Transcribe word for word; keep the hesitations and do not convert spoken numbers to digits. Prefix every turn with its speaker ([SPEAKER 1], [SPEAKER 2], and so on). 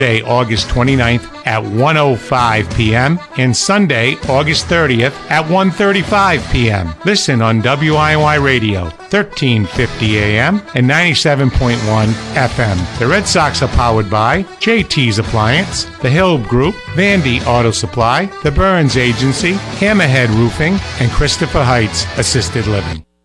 [SPEAKER 1] Saturday, August twenty-ninth at one oh five p.m. and Sunday, August thirtieth at one thirty-five p.m. Listen on W I Y Radio, thirteen fifty a.m. and ninety-seven point one F M. The Red Sox are powered by J T's Appliance, The Hill Group, Vandy Auto Supply, The Burns Agency, Hammerhead Roofing, and Christopher Heights Assisted Living.